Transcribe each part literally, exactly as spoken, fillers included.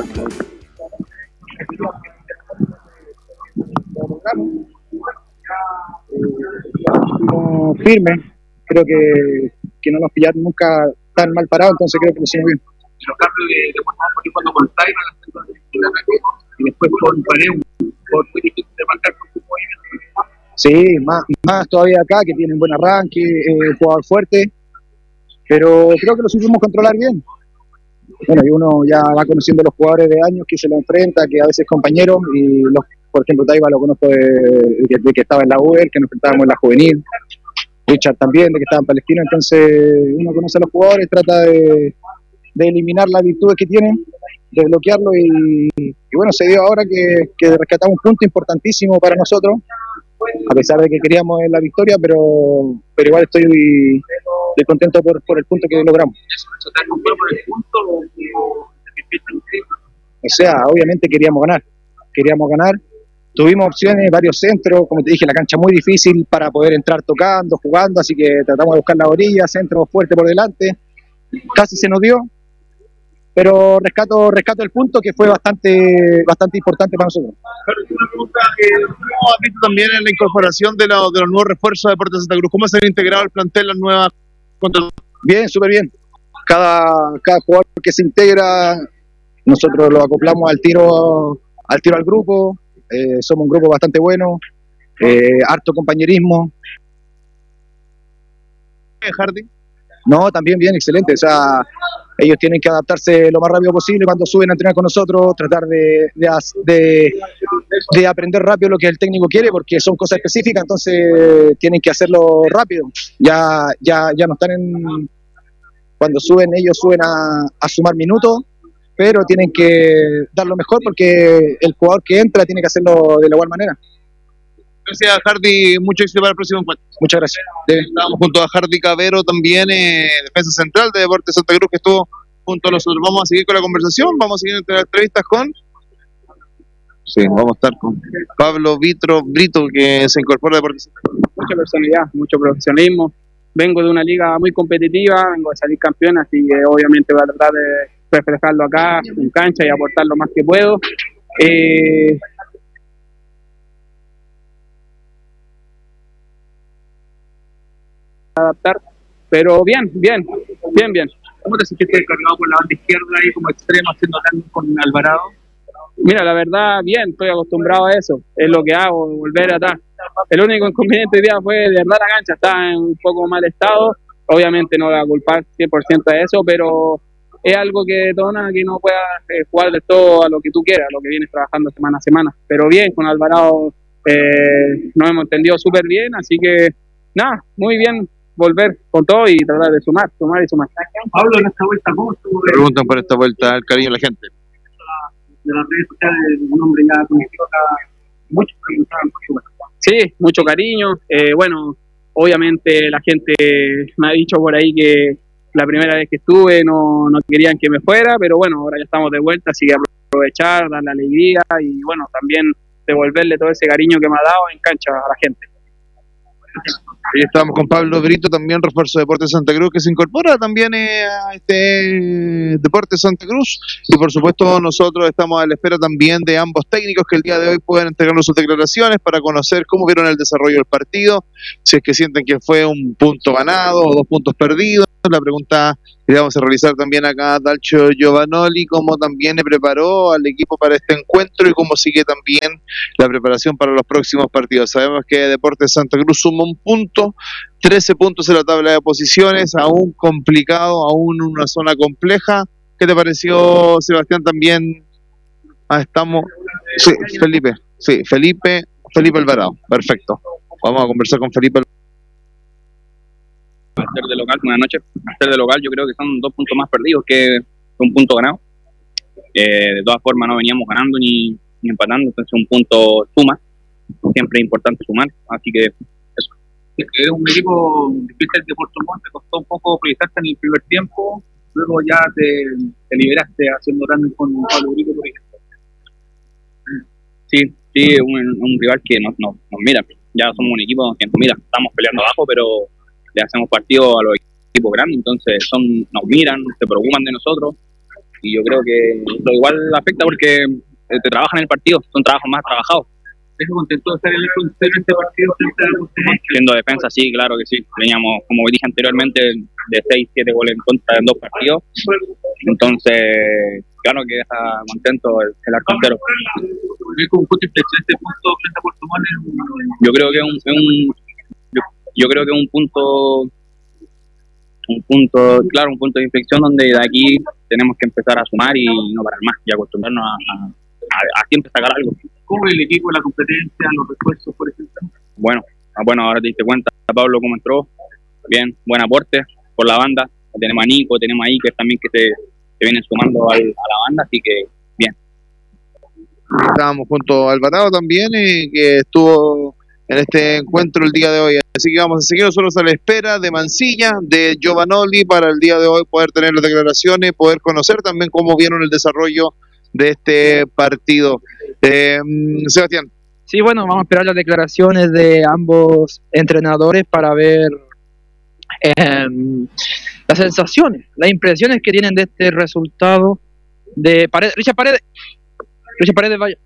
Firme, creo que, que no nos pillaron nunca tan mal parados, entonces creo que lo hicimos bien. Los cambios de, de porque cuando con Taira y después con Paredes, por muy difícil de marcar con su movimiento. Sí, más, más todavía acá, que tienen buen arranque, eh, jugador fuerte, pero creo que lo supimos controlar bien. Bueno, y uno ya va conociendo a los jugadores de años que se lo enfrenta, que a veces compañeros, y los, por ejemplo, Taiba lo conozco de, de, de que estaba en la U E L, que nos enfrentábamos en la juvenil, Richard también, de que estaba en Palestina, entonces uno conoce a los jugadores, trata de, de eliminar las virtudes que tienen, de bloquearlo, y, y bueno, se dio ahora que, que rescatamos un punto importantísimo para nosotros, a pesar de que queríamos la victoria, pero, pero igual estoy, estoy contento por, por el punto que logramos. O sea, obviamente queríamos ganar, queríamos ganar, tuvimos opciones, varios centros, como te dije, la cancha muy difícil para poder entrar tocando, jugando, así que tratamos de buscar la orilla, centro fuerte por delante, casi se nos dio, pero rescato rescato el punto que fue bastante bastante importante para nosotros. Una pregunta, eh, ¿cómo has visto también en la incorporación de, la, de los nuevos refuerzos de Deportes Santa Cruz? ¿Cómo se han integrado al plantel las nuevas? Bien, súper bien. Cada, cada jugador que se integra, nosotros lo acoplamos al tiro al tiro al grupo, eh, somos un grupo bastante bueno, eh, harto compañerismo. Hardy. No, también bien, excelente, o sea, ellos tienen que adaptarse lo más rápido posible cuando suben a entrenar con nosotros, tratar de, de, de, de aprender rápido lo que el técnico quiere, porque son cosas específicas, entonces tienen que hacerlo rápido. Ya, ya, ya no están en... Cuando suben, ellos suben a, a sumar minutos, pero tienen que dar lo mejor porque el jugador que entra tiene que hacerlo de la igual manera. Gracias, Hardy, mucho éxito para el próximo encuentro. Muchas gracias. Estamos junto a Hardy Cabero, también eh, defensa central de Deportes Santa Cruz, que estuvo junto a nosotros. Vamos a seguir con la conversación, vamos a seguir entre las entrevistas con... Sí, vamos a estar con Pablo Vitro Brito, que se incorpora a Deportes Santa Cruz. Mucha personalidad, mucho profesionalismo. Vengo de una liga muy competitiva, vengo de salir campeón, así que obviamente voy a tratar de reflejarlo acá en cancha y aportar lo más que puedo. Eh, adaptar, pero bien, bien, bien, bien. ¿Cómo te sentiste descargado por la banda izquierda ahí como extremo haciendo tanto con Alvarado? Mira, la verdad, bien, estoy acostumbrado a eso, es lo que hago, volver atrás. El único inconveniente hoy día fue de verdad la cancha, está en un poco mal estado, obviamente no voy a culpar cien por ciento de eso, pero es algo que detona que no puedas eh, jugar de todo a lo que tú quieras, lo que vienes trabajando semana a semana. Pero bien, con Alvarado eh, nos hemos entendido súper bien, así que nada, muy bien volver con todo y tratar de sumar, sumar y sumar. Pablo, en esta vuelta, ¿cómo estuvo? Me preguntan por esta vuelta el cariño de la gente. De las redes sociales, un hombre ya conocido acá, muchos preguntaban por su vuelta. Sí, mucho cariño, eh, bueno, obviamente la gente me ha dicho por ahí que la primera vez que estuve no, no querían que me fuera, pero bueno, ahora ya estamos de vuelta, así que aprovechar, darle alegría y bueno, también devolverle todo ese cariño que me ha dado en cancha a la gente. Ahí estamos con Pablo Brito, también refuerzo de Deportes Santa Cruz, que se incorpora también eh, a este Deportes Santa Cruz, y por supuesto nosotros estamos a la espera también de ambos técnicos que el día de hoy puedan entregarnos sus declaraciones para conocer cómo vieron el desarrollo del partido, si es que sienten que fue un punto ganado o dos puntos perdidos. La pregunta que vamos a realizar también acá a Dalcio Giovanoli, cómo también le preparó al equipo para este encuentro y cómo sigue también la preparación para los próximos partidos. Sabemos que Deportes Santa Cruz suma un punto, trece puntos en la tabla de posiciones, aún complicado, aún una zona compleja. ¿Qué te pareció, Sebastián, también? Ah, estamos... Sí, Felipe, sí, Felipe, Felipe Alvarado, perfecto. Vamos a conversar con Felipe Alvarado. Al ser de local, buenas noches. Al ser de local, yo creo que son dos puntos más perdidos que un punto ganado. Eh, de todas formas, no veníamos ganando ni, ni empatando, entonces un punto suma. Siempre es importante sumar, así que eso. Es un equipo difícil de Puerto Montt, te costó un poco proyectarte en el primer tiempo, luego ya te, te liberaste haciendo grandes con Pablo Brito, por ejemplo. Sí, sí, un, un rival que nos, nos, nos mira. Ya somos un equipo que nos mira, estamos peleando abajo, pero le hacemos partido a los equipos grandes, entonces son nos miran, se preocupan de nosotros y yo creo que eso igual afecta porque eh, te trabajan en el partido, son trabajos más trabajados. ¿Estás contento de estar en el en este partido frente a ustedes? Siendo defensa, sí, claro que sí. Veníamos, como dije anteriormente, de seis siete goles en contra en dos partidos. Entonces, claro que está contento el, el arco entero. ¿Ves como punto de inflexión este punto frente a Puerto Montt? Yo creo que es un, es un yo, yo creo que es un punto un punto, claro, un punto de inflexión donde de aquí tenemos que empezar a sumar y no parar más y acostumbrarnos a, a, a, a siempre sacar algo. ¿Cómo el equipo, la competencia, los refuerzos, por ejemplo? Bueno, bueno, ahora te diste cuenta, Pablo cómo entró, bien, buen aporte por la banda, tenemos a Nico, tenemos a Iker también que se, se vienen sumando al, a la banda, así que bien. Estábamos junto al Batado también, eh, que estuvo en este encuentro el día de hoy, así que vamos a seguir nosotros a la espera de Mancilla, de Giovanoli, para el día de hoy poder tener las declaraciones, poder conocer también cómo vieron el desarrollo de este partido. Eh, Sebastián. Sí, bueno, vamos a esperar las declaraciones de ambos entrenadores para ver eh, las sensaciones, las impresiones que tienen de este resultado de Paredes. Richard Paredes, Richard Paredes, vaya.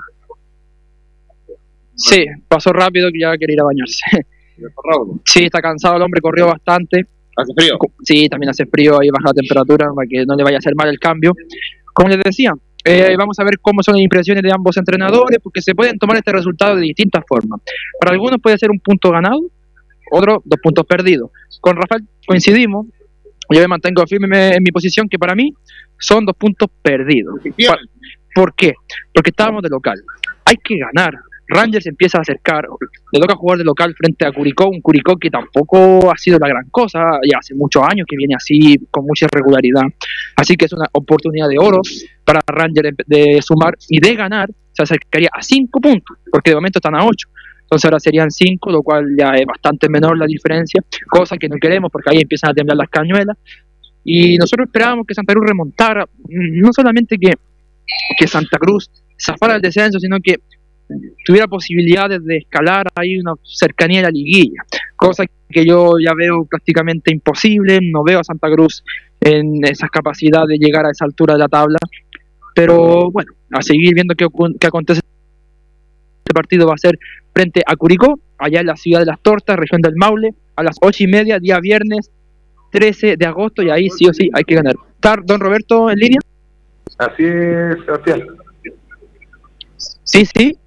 Sí, pasó rápido que ya quiere ir a bañarse. Sí, está cansado el hombre, corrió bastante. ¿Hace frío? Sí, también hace frío, ahí baja la temperatura para que no le vaya a hacer mal el cambio. Como les decía, Eh, vamos a ver cómo son las impresiones de ambos entrenadores, porque se pueden tomar este resultado de distintas formas. Para algunos puede ser un punto ganado, otros dos puntos perdidos. Con Rafael coincidimos, yo me mantengo firme en mi posición, que para mí son dos puntos perdidos. ¿Por qué? Porque estábamos de local. Hay que ganar. Rangers empieza a acercar, le toca jugar de local frente a Curicó, un Curicó que tampoco ha sido la gran cosa, ya hace muchos años que viene así con mucha irregularidad, así que es una oportunidad de oro para Rangers de sumar y de ganar, se acercaría a cinco puntos, porque de momento están a ocho, entonces ahora serían cinco, lo cual ya es bastante menor la diferencia, cosa que no queremos porque ahí empiezan a temblar las cañuelas, y nosotros esperábamos que Santa Cruz remontara, no solamente que, que Santa Cruz zafara el descenso, sino que tuviera posibilidades de escalar ahí una cercanía a la liguilla, cosa que yo ya veo prácticamente imposible. No veo a Santa Cruz en esa capacidad de llegar a esa altura de la tabla, pero bueno, a seguir viendo qué, qué acontece. Este partido va a ser frente a Curicó, allá en la ciudad de las Tortas, región del Maule, a las ocho y media, día viernes trece de agosto, y ahí sí o sí hay que ganar. ¿Está don Roberto en línea? Así es, Sebastián. Sí, sí.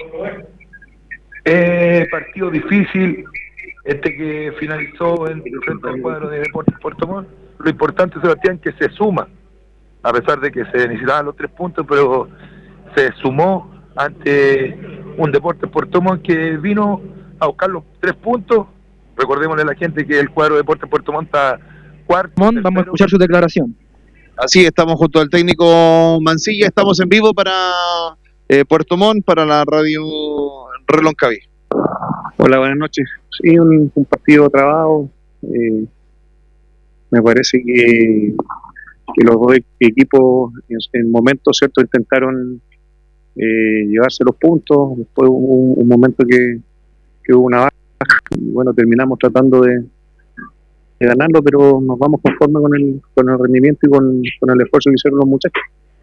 Eh, partido difícil, este que finalizó en frente al cuadro de Deportes Puerto Montt. Lo importante, Sebastián, que se suma, a pesar de que se necesitaban los tres puntos, pero se sumó ante un Deportes Puerto Montt que vino a buscar los tres puntos. Recordémosle a la gente que el cuadro de Deportes Puerto Montt está cuarto. Mon, vamos a escuchar su declaración. Así, estamos junto al técnico Mancilla, estamos en vivo para eh, Puerto Montt, para la radio Reloncaví. Hola, buenas noches. Sí, un, un partido trabado. Eh, me parece que, que los dos equipos en, en momentos cierto intentaron eh, llevarse los puntos. Después hubo un, un momento que, que hubo una baja y bueno, terminamos tratando de, de ganarlo, pero nos vamos conforme con el, con el rendimiento y con, con el esfuerzo que hicieron los muchachos.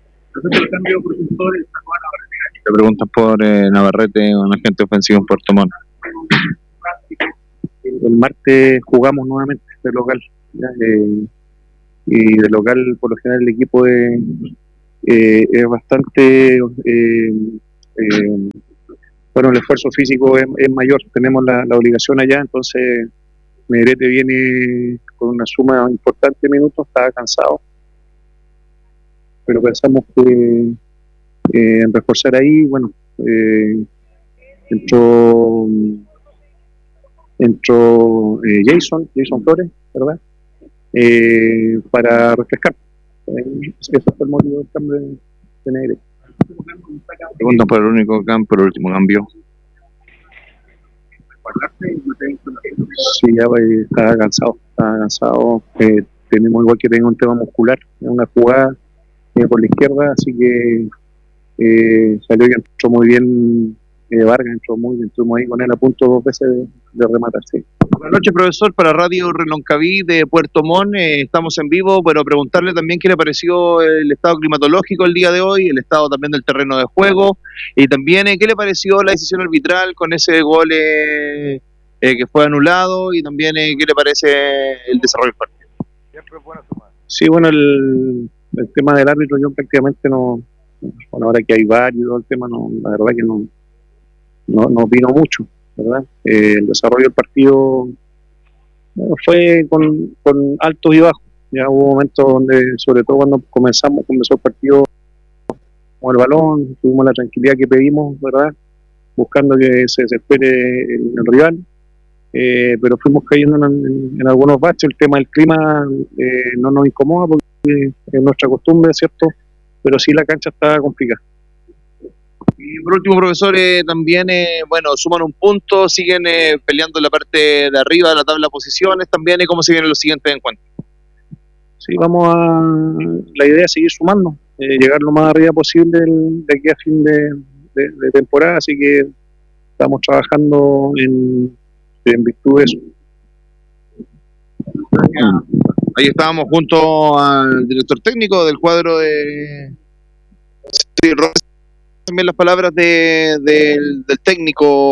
Te preguntan por eh, Navarrete, un agente ofensivo en Puerto Montt. El martes jugamos nuevamente de local, ¿ya? Eh, y de local por lo general el equipo es, eh, es bastante eh, eh, bueno, el esfuerzo físico es, es mayor, tenemos la, la obligación allá, entonces Negrete viene con una suma importante de minutos, estaba cansado, pero pensamos que eh, en reforzar ahí, bueno, eh, entró entró eh, Jason, Jason Flores, ¿verdad? Eh, para refrescar. Eh, ese fue el motivo del cambio de, de Negrete. Preguntan por el único cambio, por el último cambio. Sí, ya eh, estaba cansado, estaba cansado. Eh, tenemos igual que tengo un tema muscular, en una jugada eh, por la izquierda, así que eh, salió y entró muy bien eh, Vargas entró muy bien, estuvimos ahí con él a punto dos veces de, de rematar, sí. Buenas noches, profesor, para Radio Reloncaví de Puerto Montt, eh, estamos en vivo, pero preguntarle también qué le pareció el estado climatológico el día de hoy, el estado también del terreno de juego, y también eh, qué le pareció la decisión arbitral con ese gol eh, eh, que fue anulado, y también eh, qué le parece el desarrollo del partido. Siempre es bueno sumar. Sí, bueno, el, el tema del árbitro yo prácticamente no, bueno, ahora que hay varios, el tema no, la verdad que no, no, no opino mucho, ¿verdad? Eh, el desarrollo del partido bueno, fue con, con altos y bajos, ya hubo momentos donde, sobre todo cuando comenzamos, comenzó el partido con el balón, tuvimos la tranquilidad que pedimos, ¿verdad? Buscando que se desespere el, el rival. Eh, pero fuimos cayendo en, en, en algunos baches. El tema del clima eh, no nos incomoda porque es nuestra costumbre, ¿cierto? Pero sí la cancha está complicada. Y por último, profesor, eh, también, eh, bueno, suman un punto, siguen eh, peleando en la parte de arriba de la tabla de posiciones, también, eh, ¿cómo se vienen los siguientes encuentros? Sí, vamos a... La idea es seguir sumando, eh, llegar lo más arriba posible el, de aquí a fin de, de, de temporada, así que estamos trabajando en en virtud de eso. Ahí estábamos junto al director técnico del cuadro de sí, también las palabras de, de, del técnico.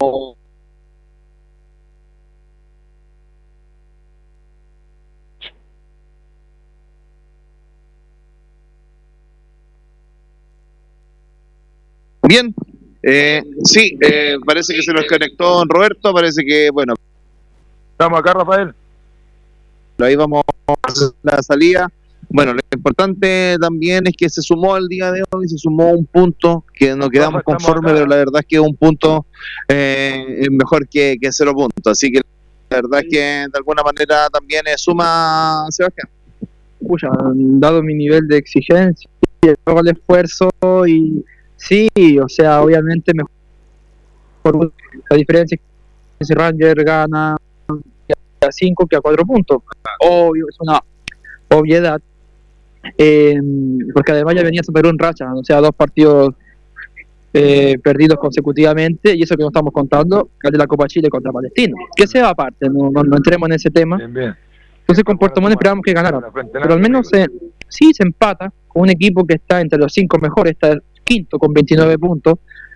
Bien. Eh, sí, eh, parece que se nos conectó don Roberto, parece que, bueno. Estamos acá, Rafael. Ahí vamos a hacer la salida. Bueno, lo importante también es que se sumó el día de hoy, se sumó un punto, que no quedamos conformes, pero la verdad es que un punto eh, es mejor que, que cero puntos. Así que la verdad es que de alguna manera también eh, suma Sebastián. Pucha, dado mi nivel de exigencia, todo el esfuerzo y sí, o sea, obviamente mejor. La diferencia es que Ranger gana a cinco que a cuatro puntos. Obvio, es una obviedad. Eh, porque además ya venía Santa Cruz en racha, o sea, dos partidos eh, perdidos consecutivamente, y eso que no estamos contando, el de la Copa Chile contra Palestino. Que sea aparte, no, no, no entremos en ese tema. Bien, bien. Entonces con Puerto Montt esperábamos que ganaran, pero al menos eh, sí se empata con un equipo que está entre los cinco mejores, está quinto con veintinueve puntos.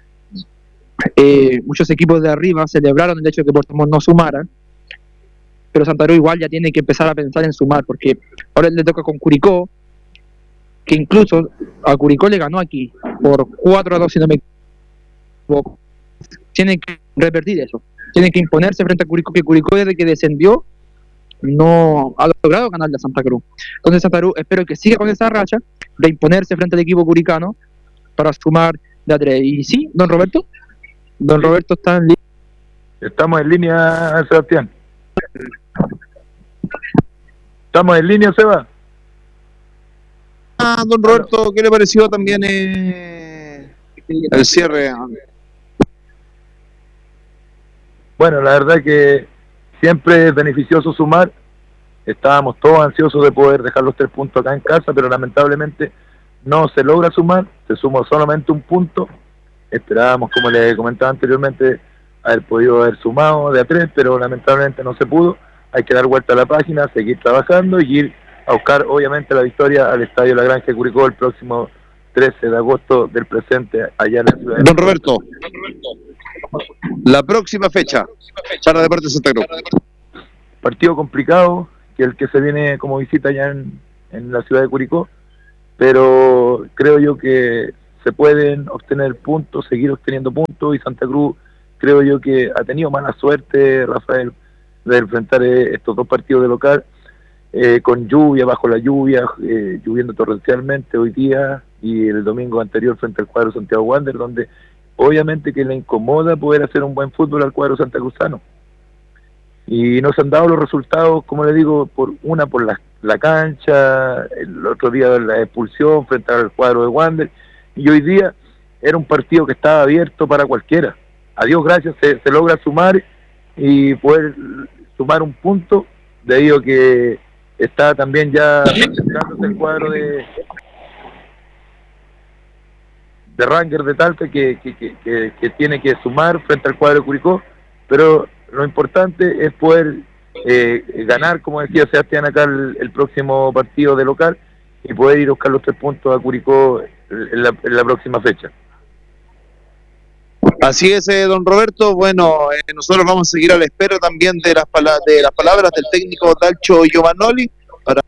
Eh, muchos equipos de arriba celebraron el hecho de que Puerto Montt no sumara, pero Santa Cruz igual ya tiene que empezar a pensar en sumar, porque ahora le toca con Curicó, que incluso a Curicó le ganó aquí por cuatro a dos si no me equivoco. Tienen que revertir eso, tienen que imponerse frente a Curicó, que Curicó desde que descendió no ha logrado ganarle a Santa Cruz. Entonces Santa Cruz espero que siga con esa racha de imponerse frente al equipo curicano para sumar de a tres. Y sí, don Roberto, don Roberto está en línea. Estamos en línea, Sebastián. Estamos en línea, Seba. Ah, don Roberto, ¿qué le pareció también eh, el cierre? Bueno, la verdad que siempre es beneficioso sumar. Estábamos todos ansiosos de poder dejar los tres puntos acá en casa, pero lamentablemente no se logra sumar, se sumó solamente un punto. Esperábamos, como les comentaba anteriormente, haber podido haber sumado de a tres, pero lamentablemente no se pudo. Hay que dar vuelta a la página, seguir trabajando y ir a buscar obviamente la victoria al Estadio La Granja de Curicó el próximo trece de agosto del presente allá en la ciudad de... Don Roberto, la próxima fecha para Deportes Santa Cruz. Partido complicado, que el que se viene como visita allá en, en la ciudad de Curicó, pero creo yo que se pueden obtener puntos, seguir obteniendo puntos, y Santa Cruz creo yo que ha tenido mala suerte, Rafael, de enfrentar eh, estos dos partidos de local, eh, con lluvia, bajo la lluvia, eh, lloviendo torrencialmente hoy día y el domingo anterior frente al cuadro Santiago Wander, donde obviamente que le incomoda poder hacer un buen fútbol al cuadro santacruzano. Y nos han dado los resultados, como le digo, por una por la, la cancha, el otro día la expulsión frente al cuadro de Wander, y hoy día era un partido que estaba abierto para cualquiera. A Dios gracias se, se logra sumar y poder sumar un punto, debido a que está también ya acercándose el cuadro de de Rangers de Talca que, que, que, que, que tiene que sumar frente al cuadro de Curicó, pero lo importante es poder eh, ganar, como decía Sebastián acá, el, el próximo partido de local y poder ir a buscar los tres puntos a Curicó en la, en la próxima fecha. Así es, eh, don Roberto. Bueno, eh, nosotros vamos a seguir a la espera también de las, pala de las palabras del técnico Dalcio Giovanoli para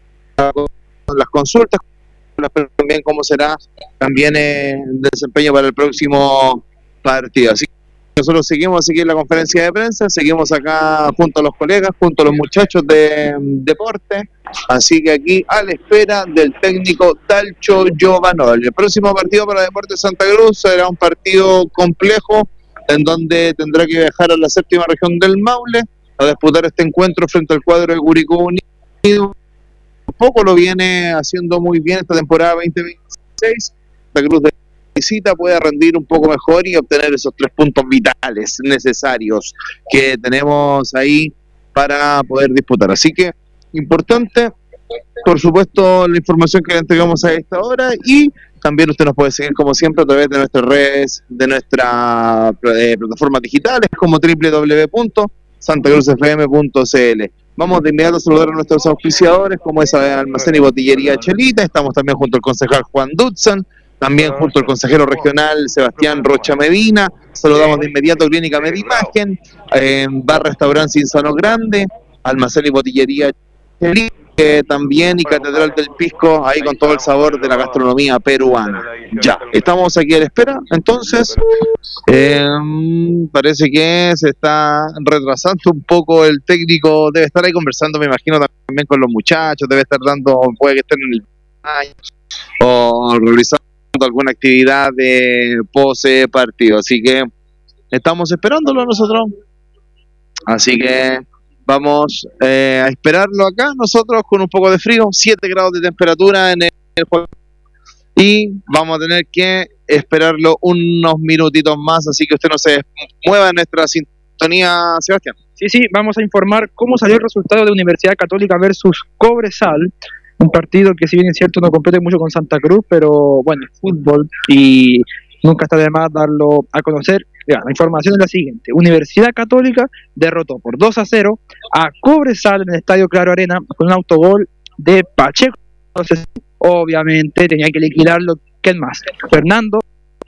las consultas, también cómo será también eh, el desempeño para el próximo partido. Así que nosotros seguimos a seguir la conferencia de prensa, seguimos acá junto a los colegas, junto a los muchachos de um, deporte, así que aquí a la espera del técnico Dalcio Giovanoli. El próximo partido para Deportes Santa Cruz será un partido complejo en donde tendrá que viajar a la séptima región del Maule a disputar este encuentro frente al cuadro de Curicó Unido. Poco lo viene haciendo muy bien esta temporada veinte veintiséis. Santa Cruz de visita puede rendir un poco mejor y obtener esos tres puntos vitales necesarios que tenemos ahí para poder disputar. Así que importante, por supuesto, la información que le entregamos a esta hora, y también usted nos puede seguir como siempre a través de nuestras redes, de nuestras eh, plataformas digitales como doble u doble u doble u punto santa cruz f m punto c l. Vamos de inmediato a saludar a nuestros auspiciadores, como es Almacén y Botillería Chelita. Estamos también junto al concejal Juan Dudson, también junto al consejero regional Sebastián Rocha Medina. Saludamos de inmediato a Clínica Medimagen, eh, Bar Restaurante Cinzano Grande, Almacén y Botillería Chelita eh, también, y Catedral del Pisco, ahí con todo el sabor de la gastronomía peruana. Ya, estamos aquí a la espera, entonces eh, parece que se está retrasando un poco el técnico, debe estar ahí conversando, me imagino, también con los muchachos, debe estar dando, puede que estén en el baño o realizando alguna actividad de pose partido, así que estamos esperándolo nosotros, así que vamos eh, a esperarlo acá nosotros con un poco de frío, siete grados de temperatura en el, el juego, y vamos a tener que esperarlo unos minutitos más, así que usted no se mueva en nuestra sintonía, Sebastián. Sí, sí, vamos a informar cómo salió el resultado de Universidad Católica versus Cobresal, un partido que si bien es cierto no compete mucho con Santa Cruz, pero bueno, fútbol y nunca está de más darlo a conocer. La información es la siguiente: Universidad Católica derrotó por dos a cero a Cobresal en el Estadio Claro Arena con un autogol de Pacheco. Entonces, obviamente tenía que liquidarlo. ¿Quién más? Fernando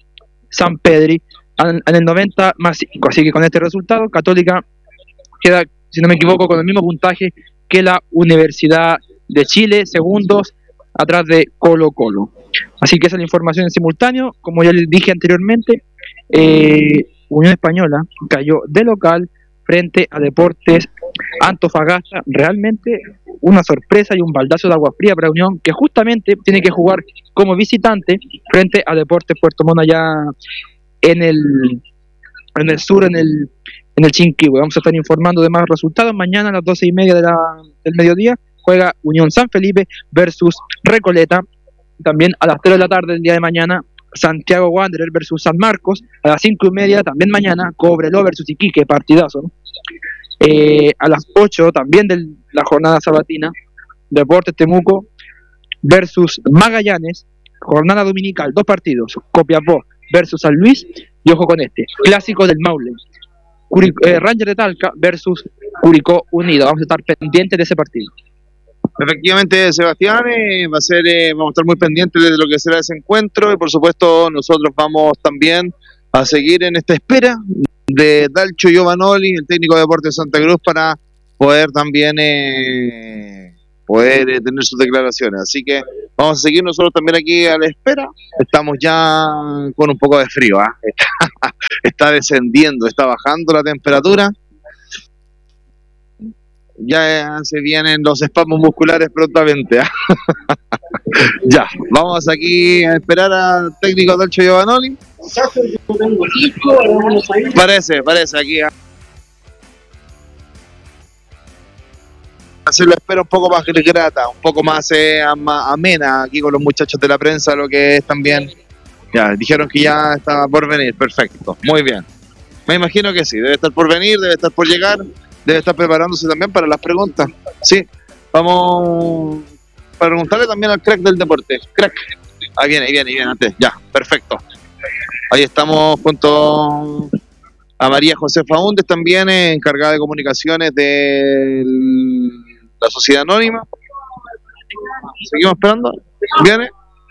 Sampedri en, en el noventa más cinco. Así que con este resultado Católica queda, si no me equivoco, con el mismo puntaje que la Universidad de Chile, segundos atrás de Colo Colo. Así que esa es la información en simultáneo. Como ya les dije anteriormente, eh, Unión Española cayó de local frente a Deportes Antofagasta. Realmente una sorpresa y un baldazo de agua fría para Unión, que justamente tiene que jugar como visitante frente a Deportes Puerto Montt allá en el en el sur, en el en el Chinquihue. Vamos a estar informando de más resultados mañana a las doce y media de la, del mediodía. Juega Unión San Felipe versus Recoleta. También a las tres de la tarde del día de mañana, Santiago Wanderer versus San Marcos. A las cinco y media también mañana, Cobreloa versus Iquique, partidazo, ¿no? Eh, a las ocho también de la jornada sabatina, Deportes Temuco versus Magallanes, jornada dominical, dos partidos, Copiapó versus San Luis, y ojo con este, clásico del Maule, Curi eh, Ranger de Talca versus Curicó Unido. Vamos a estar pendientes de ese partido. Efectivamente, Sebastián, eh, va a ser, eh, vamos a estar muy pendientes de lo que será ese encuentro, y por supuesto nosotros vamos también a seguir en esta espera de Dalcio Giovanoli, el técnico de Deportes Santa Cruz, para poder también eh, poder eh, tener sus declaraciones. Así que vamos a seguir nosotros también aquí a la espera. Estamos ya con un poco de frío, ¿eh? está, está descendiendo, está bajando la temperatura. Ya se vienen los espasmos musculares prontamente. ¿eh? Ya, vamos aquí a esperar al técnico Dalcio Giovanoli. Parece, parece aquí. ¿eh? Hacer la espera un poco más grata, un poco más eh, amena aquí con los muchachos de la prensa, lo que es también. Ya, dijeron que ya estaba por venir, perfecto, muy bien. Me imagino que sí, debe estar por venir, debe estar por llegar. Debe estar preparándose también para las preguntas. Sí, vamos a preguntarle también al crack del deporte. Crack. Ahí viene, ahí viene, ahí viene antes. Ya, perfecto. Ahí estamos junto a María José Faúndez, también eh, encargada de comunicaciones de la Sociedad Anónima. Seguimos esperando. ¿Viene?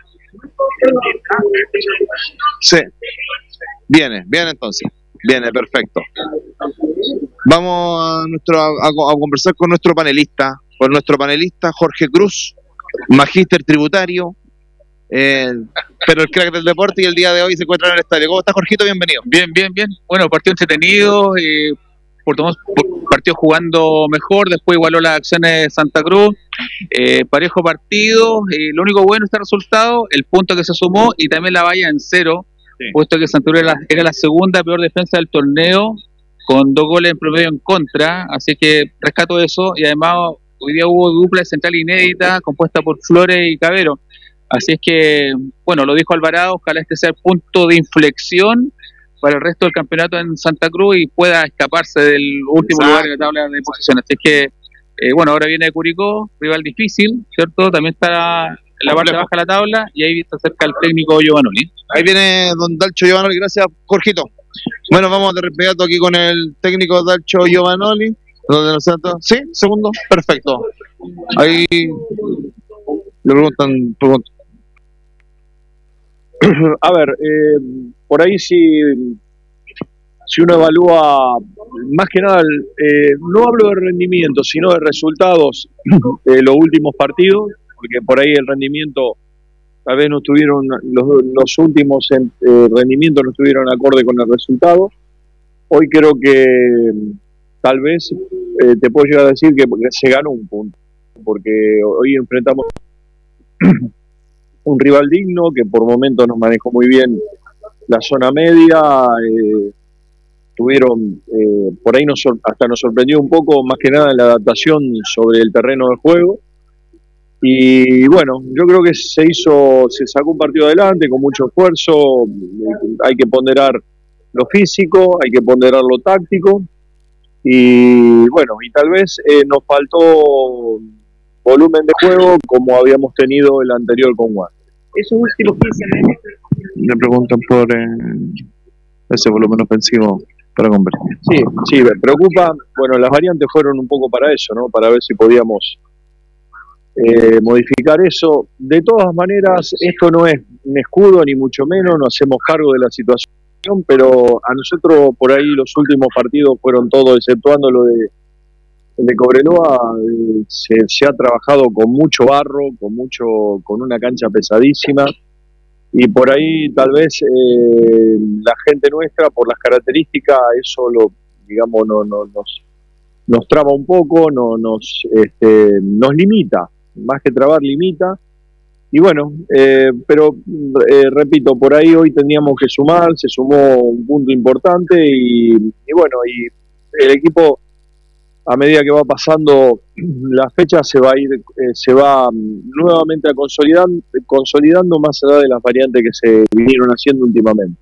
Sí. Viene, viene entonces. Viene, perfecto. Vamos a, nuestro, a, a conversar con nuestro panelista, con nuestro panelista Jorge Cruz, magíster tributario, eh, pero el crack del deporte, y el día de hoy se encuentra en el estadio. ¿Cómo estás, Jorgito? Bienvenido. Bien, bien, bien. Bueno, partido entretenido, eh, Puerto Montt partió jugando mejor, después igualó las acciones de Santa Cruz, eh, parejo partido, eh, lo único bueno este resultado, el punto que se sumó y también la valla en cero, sí. Puesto que Santa Cruz era, era la segunda peor defensa del torneo, con dos goles en promedio en contra, así que rescato eso, y además hoy día hubo dupla central inédita, compuesta por Flores y Cabero, así es que, bueno, lo dijo Alvarado, ojalá este sea el punto de inflexión para el resto del campeonato en Santa Cruz y pueda escaparse del último Exacto. lugar en la tabla de posiciones. Así es que, eh, bueno, ahora viene Curicó, rival difícil, ¿cierto? También está en la parte baja de la tabla y ahí está cerca el técnico Giovanoli. Ahí viene don Dalcho Giovanoli, gracias, Jorgito. Bueno, vamos de inmediato aquí con el técnico Dalcho Giovanoli. ¿Dónde nos senta? Sí, segundo, perfecto. Ahí le preguntan, preguntan. A ver, eh, por ahí si, si uno evalúa, más que nada, eh, no hablo de rendimiento, sino de resultados de los últimos partidos, porque por ahí el rendimiento, tal vez no estuvieron, los, los últimos eh, rendimientos no estuvieron acorde con el resultado. Hoy creo que tal vez eh, te puedo llegar a decir que se ganó un punto, porque hoy enfrentamos un rival digno que por momentos nos manejó muy bien la zona media, eh, tuvieron, eh, por ahí nos, hasta nos sorprendió un poco, más que nada en la adaptación sobre el terreno del juego, y bueno, yo creo que se hizo, se sacó un partido adelante con mucho esfuerzo, hay que ponderar lo físico, hay que ponderar lo táctico, y bueno, y tal vez eh, nos faltó volumen de juego como habíamos tenido el anterior con Juan. Esos últimos quince minutos. Me preguntan por eh, ese volumen ofensivo para convertir. Sí, sí, me preocupa. Bueno, las variantes fueron un poco para eso, ¿no? Para ver si podíamos eh, modificar eso. De todas maneras, esto no es un escudo, ni mucho menos, no hacemos cargo de la situación, pero a nosotros por ahí los últimos partidos fueron todos, exceptuando lo de el de Cobreloa, eh, se, se ha trabajado con mucho barro, con mucho, con una cancha pesadísima, y por ahí tal vez eh, la gente nuestra, por las características, eso lo, digamos, no, no, nos, nos traba un poco, no, nos, este, nos limita, más que trabar, limita. Y bueno, eh, pero eh, repito, por ahí hoy teníamos que sumar, se sumó un punto importante y, y bueno, y el equipo, a medida que va pasando la fecha, se va a ir, eh, se va nuevamente a consolidando, consolidando más allá de las variantes que se vinieron haciendo últimamente.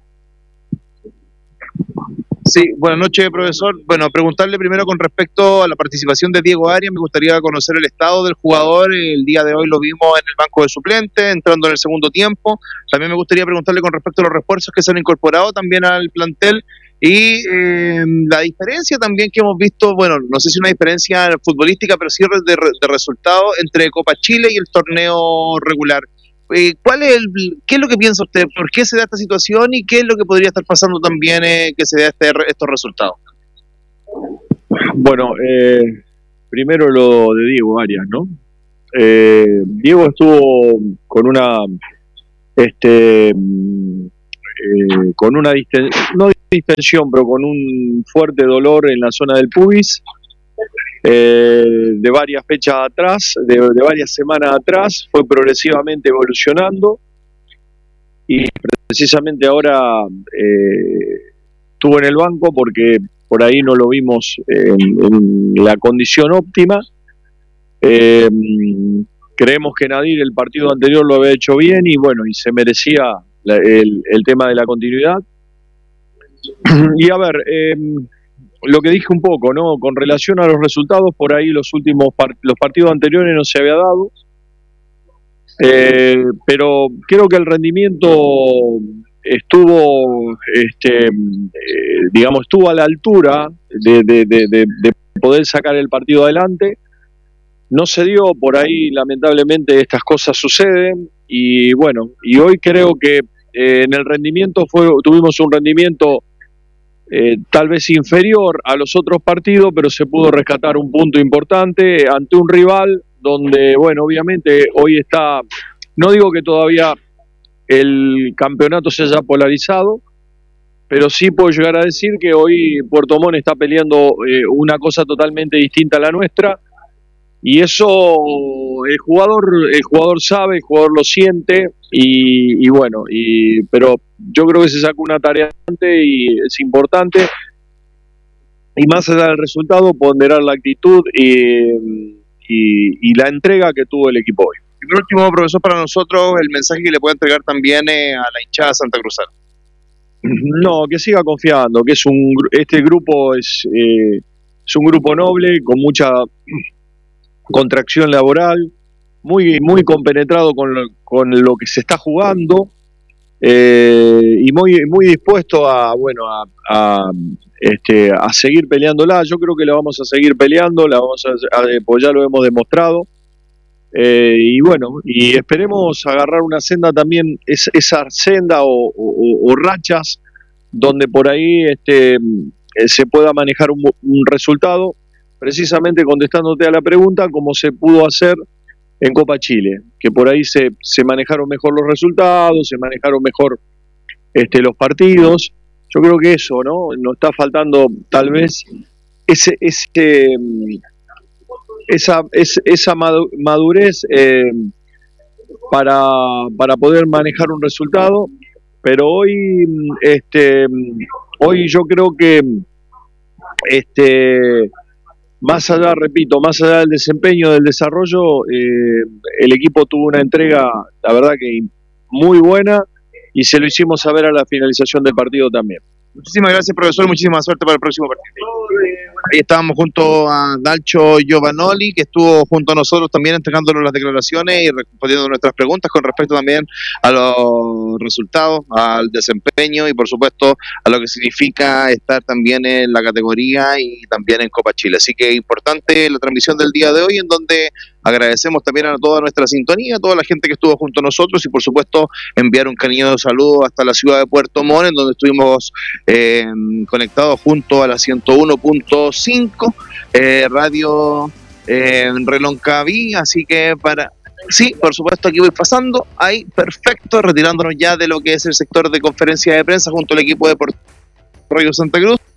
Sí, buenas noches, profesor. Bueno, preguntarle primero con respecto a la participación de Diego Arias. Me gustaría conocer el estado del jugador. El día de hoy lo vimos en el banco de suplentes, entrando en el segundo tiempo. También me gustaría preguntarle con respecto a los refuerzos que se han incorporado también al plantel y eh, la diferencia también que hemos visto, bueno, no sé si una diferencia futbolística, pero sí de, de resultados entre Copa Chile y el torneo regular. Eh, ¿cuál es el, ¿Qué es lo que piensa usted? ¿Por qué se da esta situación y qué es lo que podría estar pasando también eh, que se dé este, estos resultados? Bueno, eh, primero lo de Diego Arias, ¿no? Eh, Diego estuvo con una este eh, con una disten- no distensión, pero con un fuerte dolor en la zona del pubis, eh, de varias fechas atrás, de, de varias semanas atrás, fue progresivamente evolucionando y precisamente ahora eh, estuvo en el banco porque por ahí no lo vimos en, en la condición óptima. Eh, creemos que Nadir el partido anterior lo había hecho bien y bueno, y se merecía la, el, el tema de la continuidad. Y a ver, eh, lo que dije un poco, ¿no? Con relación a los resultados, por ahí los últimos part- los partidos anteriores no se había dado, eh, pero creo que el rendimiento estuvo, este, eh, digamos, estuvo a la altura de, de, de, de, de poder sacar el partido adelante. No se dio, por ahí lamentablemente estas cosas suceden y bueno, y hoy creo que eh, en el rendimiento fue, tuvimos un rendimiento eh, tal vez inferior a los otros partidos, pero se pudo rescatar un punto importante ante un rival donde, bueno, obviamente hoy está, no digo que todavía el campeonato se haya polarizado, pero sí puedo llegar a decir que hoy Puerto Montt está peleando eh, una cosa totalmente distinta a la nuestra, y eso el jugador el jugador sabe, el jugador lo siente, y, y bueno, y pero yo creo que se sacó una tarea y es importante, y más allá del resultado, ponderar la actitud y, y, y la entrega que tuvo el equipo hoy. Y por último, profesor, para nosotros, el mensaje que le puede entregar también eh, a la hinchada santacruzana. No, que siga confiando, que es un este grupo es, eh, es un grupo noble, con mucha contracción laboral, muy, muy compenetrado con lo, con lo que se está jugando, eh, y muy, muy dispuesto a, bueno, a, a, este, a seguir peleándola. Yo creo que la vamos a seguir peleando, la vamos a, a pues ya lo hemos demostrado. Eh, y bueno, y esperemos agarrar una senda también, es, esa senda o, o, o rachas donde por ahí este, se pueda manejar un, un resultado, precisamente contestándote a la pregunta, como se pudo hacer en Copa Chile, que por ahí se, se manejaron mejor los resultados, se manejaron mejor este, los partidos. Yo creo que eso, ¿no? Nos está faltando tal vez ese... ese esa, es, esa madurez eh, para, para poder manejar un resultado, pero hoy este hoy yo creo que este más allá, repito, más allá del desempeño, del desarrollo, eh, el equipo tuvo una entrega, la verdad que muy buena, y se lo hicimos saber a la finalización del partido también. Muchísimas gracias, profesor, muchísima suerte para el próximo partido. Ahí estábamos junto a Dalcho Giovanoli, que estuvo junto a nosotros también entregándonos las declaraciones y respondiendo nuestras preguntas con respecto también a los resultados, al desempeño y por supuesto a lo que significa estar también en la categoría y también en Copa Chile. Así que importante la transmisión del día de hoy, en donde agradecemos también a toda nuestra sintonía, a toda la gente que estuvo junto a nosotros, y por supuesto enviar un cariñoso saludo hasta la ciudad de Puerto Montt, en donde estuvimos eh, conectados junto a la ciento uno punto cinco eh, radio eh, Reloncaví. Así que para... Sí, por supuesto, aquí voy pasando, ahí, perfecto, retirándonos ya de lo que es el sector de conferencia de prensa junto al equipo de Puerto Radio Santa Cruz.